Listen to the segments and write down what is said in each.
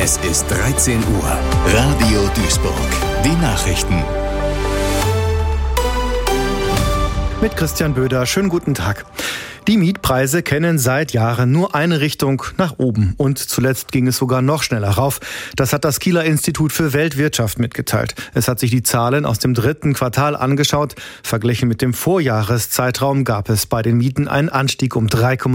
Es ist 13 Uhr. Radio Duisburg. Die Nachrichten. Mit Christian Böder. Schönen guten Tag. Die Mietpreise kennen seit Jahren nur eine Richtung, nach oben. Und zuletzt ging es sogar noch schneller rauf. Das hat das Kieler Institut für Weltwirtschaft mitgeteilt. Es hat sich die Zahlen aus dem 3. Quartal angeschaut. Verglichen mit dem Vorjahreszeitraum gab es bei den Mieten einen Anstieg um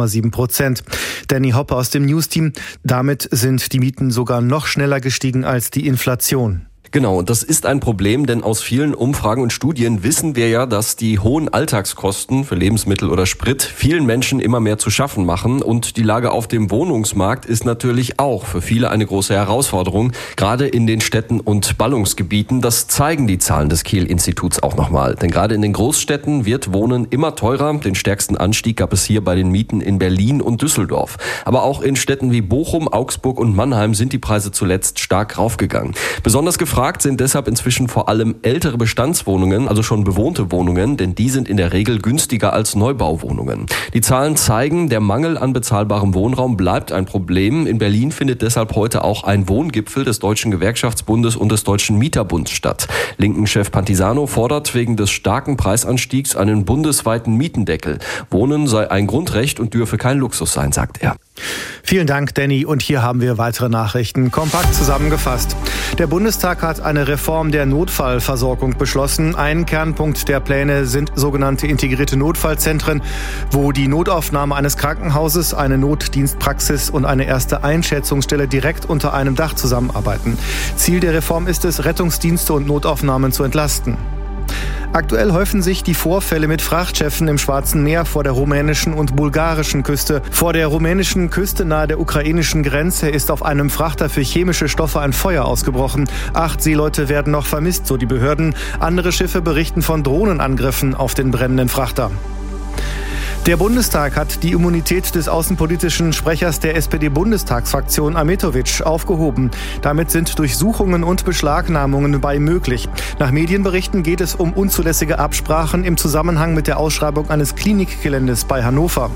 3,7%. Danny Hoppe aus dem News-Team. Damit sind die Mieten sogar noch schneller gestiegen als die Inflation. Genau, und das ist ein Problem, denn aus vielen Umfragen und Studien wissen wir ja, dass die hohen Alltagskosten für Lebensmittel oder Sprit vielen Menschen immer mehr zu schaffen machen. Und die Lage auf dem Wohnungsmarkt ist natürlich auch für viele eine große Herausforderung, gerade in den Städten und Ballungsgebieten. Das zeigen die Zahlen des Kiel-Instituts auch nochmal. Denn gerade in den Großstädten wird Wohnen immer teurer. Den stärksten Anstieg gab es hier bei den Mieten in Berlin und Düsseldorf. Aber auch in Städten wie Bochum, Augsburg und Mannheim sind die Preise zuletzt stark raufgegangen. Besonders gefragt sind deshalb inzwischen vor allem ältere Bestandswohnungen, also schon bewohnte Wohnungen, denn die sind in der Regel günstiger als Neubauwohnungen. Die Zahlen zeigen, der Mangel an bezahlbarem Wohnraum bleibt ein Problem. In Berlin findet deshalb heute auch ein Wohngipfel des Deutschen Gewerkschaftsbundes und des Deutschen Mieterbunds statt. Linken-Chef Pantisano fordert wegen des starken Preisanstiegs einen bundesweiten Mietendeckel. Wohnen sei ein Grundrecht und dürfe kein Luxus sein, sagt er. Vielen Dank, Danny. Und hier haben wir weitere Nachrichten. Kompakt zusammengefasst. Der Bundestag hat eine Reform der Notfallversorgung beschlossen. Ein Kernpunkt der Pläne sind sogenannte integrierte Notfallzentren, wo die Notaufnahme eines Krankenhauses, eine Notdienstpraxis und eine erste Einschätzungsstelle direkt unter einem Dach zusammenarbeiten. Ziel der Reform ist es, Rettungsdienste und Notaufnahmen zu entlasten. Aktuell häufen sich die Vorfälle mit Frachtschiffen im Schwarzen Meer vor der rumänischen und bulgarischen Küste. Vor der rumänischen Küste nahe der ukrainischen Grenze ist auf einem Frachter für chemische Stoffe ein Feuer ausgebrochen. 8 Seeleute werden noch vermisst, so die Behörden. Andere Schiffe berichten von Drohnenangriffen auf den brennenden Frachter. Der Bundestag hat die Immunität des außenpolitischen Sprechers der SPD-Bundestagsfraktion Ahmetović aufgehoben. Damit sind Durchsuchungen und Beschlagnahmungen bei möglich. Nach Medienberichten geht es um unzulässige Absprachen im Zusammenhang mit der Ausschreibung eines Klinikgeländes bei Hannover.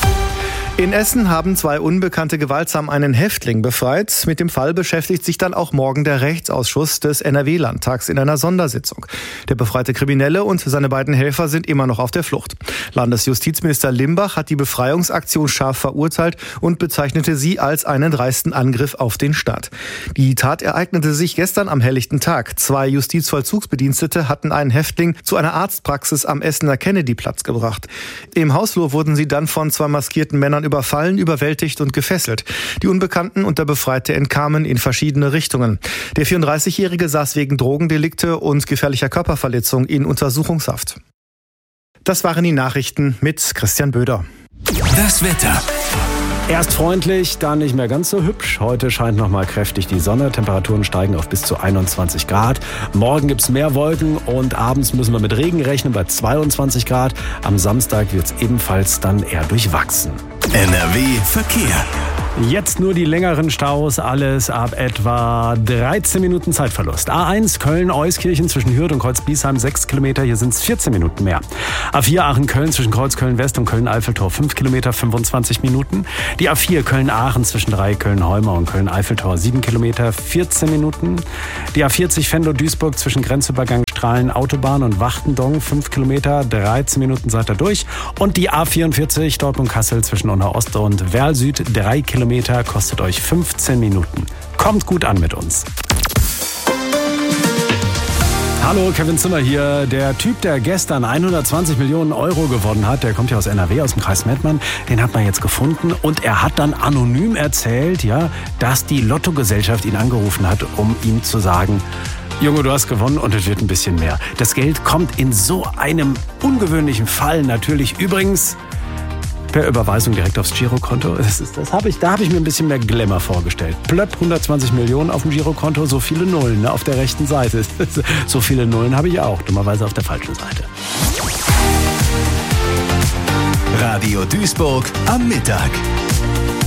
In Essen haben 2 Unbekannte gewaltsam einen Häftling befreit. Mit dem Fall beschäftigt sich dann auch morgen der Rechtsausschuss des NRW-Landtags in einer Sondersitzung. Der befreite Kriminelle und seine beiden Helfer sind immer noch auf der Flucht. Landesjustizminister Limbach hat die Befreiungsaktion scharf verurteilt und bezeichnete sie als einen dreisten Angriff auf den Staat. Die Tat ereignete sich gestern am helllichten Tag. 2 Justizvollzugsbedienstete hatten einen Häftling zu einer Arztpraxis am Essener Kennedyplatz gebracht. Im Hausflur wurden sie dann von 2 maskierten Männern überfallen, überwältigt und gefesselt. Die Unbekannten und der Befreite entkamen in verschiedene Richtungen. Der 34-Jährige saß wegen Drogendelikte und gefährlicher Körperverletzung in Untersuchungshaft. Das waren die Nachrichten mit Christian Böder. Das Wetter. Erst freundlich, dann nicht mehr ganz so hübsch. Heute scheint noch mal kräftig die Sonne. Temperaturen steigen auf bis zu 21 Grad. Morgen gibt's mehr Wolken und abends müssen wir mit Regen rechnen bei 22 Grad. Am Samstag wird's ebenfalls dann eher durchwachsen. NRW Verkehr. Jetzt nur die längeren Staus, alles ab etwa 13 Minuten Zeitverlust. A1 Köln-Euskirchen zwischen Hürth und Kreuz-Biesheim 6 Kilometer, hier sind es 14 Minuten mehr. A4 Aachen-Köln zwischen Kreuz-Köln-West und Köln-Eiffeltor 5 Kilometer, 25 Minuten. Die A4 Köln-Aachen zwischen 3 Köln-Heumer und Köln-Eiffeltor 7 Kilometer, 14 Minuten. Die A40 Venlo-Duisburg zwischen Grenzübergang Strahlen-Autobahn und Wachtendong 5 Kilometer, 13 Minuten seid ihr durch. Und die A44 Dortmund-Kassel zwischen Unna-Ost und Werl-Süd 3 Kilometer, kostet euch 15 Minuten. Kommt gut an mit uns. Hallo, Kevin Zimmer hier. Der Typ, der gestern 120 Millionen Euro gewonnen hat, der kommt ja aus NRW, aus dem Kreis Mettmann, den hat man jetzt gefunden und er hat dann anonym erzählt, ja, dass die Lottogesellschaft ihn angerufen hat, um ihm zu sagen: Junge, du hast gewonnen und es wird ein bisschen mehr. Das Geld kommt in so einem ungewöhnlichen Fall natürlich übrigens per Überweisung direkt aufs Girokonto. Da habe ich mir ein bisschen mehr Glamour vorgestellt. Plöpp, 120 Millionen auf dem Girokonto, so viele Nullen, ne, auf der rechten Seite. So viele Nullen habe ich auch, dummerweise auf der falschen Seite. Radio Duisburg am Mittag.